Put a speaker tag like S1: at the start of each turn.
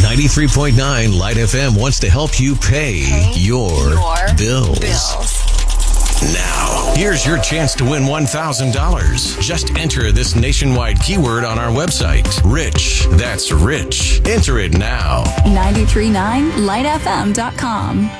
S1: 93.9 Light FM wants to help you pay your bills. Now, here's your chance to win $1,000. Just enter this nationwide keyword on our website. Rich. That's rich. Enter it now.
S2: 93.9lightfm.com.